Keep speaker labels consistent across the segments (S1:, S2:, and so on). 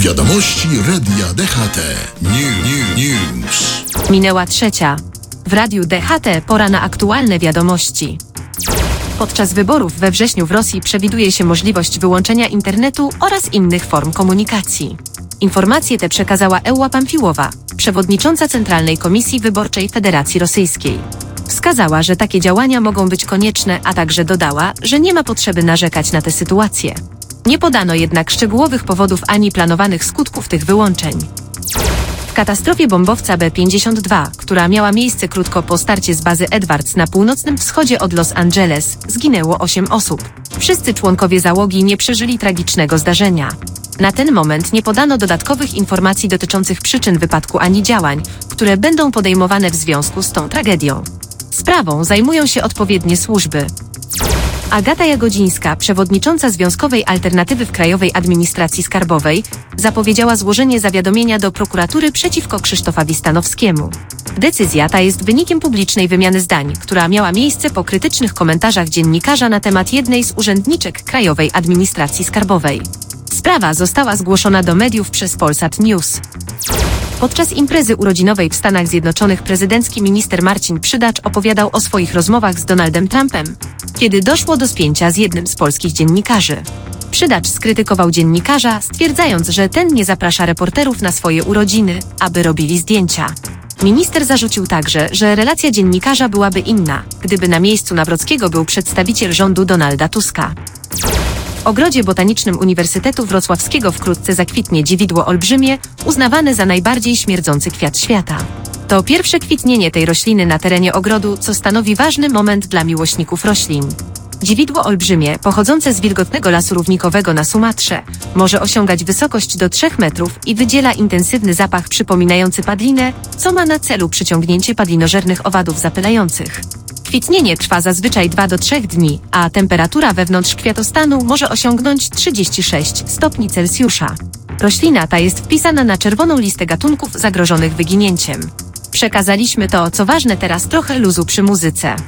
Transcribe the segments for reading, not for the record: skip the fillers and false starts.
S1: Wiadomości Radia DHT. News.
S2: Minęła 3:00. W Radiu DHT pora na aktualne wiadomości. Podczas wyborów we wrześniu w Rosji przewiduje się możliwość wyłączenia internetu oraz innych form komunikacji. Informacje te przekazała Eła Pamfiłowa, przewodnicząca Centralnej Komisji Wyborczej Federacji Rosyjskiej. Wskazała, że takie działania mogą być konieczne, a także dodała, że nie ma potrzeby narzekać na tę sytuację. Nie podano jednak szczegółowych powodów ani planowanych skutków tych wyłączeń. W katastrofie bombowca B-52, która miała miejsce krótko po starcie z bazy Edwards na północnym wschodzie od Los Angeles, zginęło 8 osób. Wszyscy członkowie załogi nie przeżyli tragicznego zdarzenia. Na ten moment nie podano dodatkowych informacji dotyczących przyczyn wypadku ani działań, które będą podejmowane w związku z tą tragedią. Sprawą zajmują się odpowiednie służby. Agata Jagodzińska, przewodnicząca Związkowej Alternatywy w Krajowej Administracji Skarbowej, zapowiedziała złożenie zawiadomienia do prokuratury przeciwko Krzysztofowi Stanowskiemu. Decyzja ta jest wynikiem publicznej wymiany zdań, która miała miejsce po krytycznych komentarzach dziennikarza na temat jednej z urzędniczek Krajowej Administracji Skarbowej. Sprawa została zgłoszona do mediów przez Polsat News. Podczas imprezy urodzinowej w Stanach Zjednoczonych prezydencki minister Marcin Przydacz opowiadał o swoich rozmowach z Donaldem Trumpem, kiedy doszło do spięcia z jednym z polskich dziennikarzy. Przydacz skrytykował dziennikarza, stwierdzając, że ten nie zaprasza reporterów na swoje urodziny, aby robili zdjęcia. Minister zarzucił także, że relacja dziennikarza byłaby inna, gdyby na miejscu Nawrockiego był przedstawiciel rządu Donalda Tuska. W Ogrodzie Botanicznym Uniwersytetu Wrocławskiego wkrótce zakwitnie dziwidło olbrzymie, uznawane za najbardziej śmierdzący kwiat świata. To pierwsze kwitnienie tej rośliny na terenie ogrodu, co stanowi ważny moment dla miłośników roślin. Dziwidło olbrzymie, pochodzące z wilgotnego lasu równikowego na Sumatrze, może osiągać wysokość do 3 metrów i wydziela intensywny zapach przypominający padlinę, co ma na celu przyciągnięcie padlinożernych owadów zapylających. Kwitnienie trwa zazwyczaj 2 do 3 dni, a temperatura wewnątrz kwiatostanu może osiągnąć 36 stopni Celsjusza. Roślina ta jest wpisana na czerwoną listę gatunków zagrożonych wyginięciem. Przekazaliśmy to, co ważne, teraz trochę luzu przy muzyce.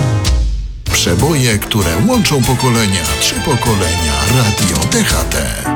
S1: Przeboje, które łączą pokolenia. 3 pokolenia. Radio DHT.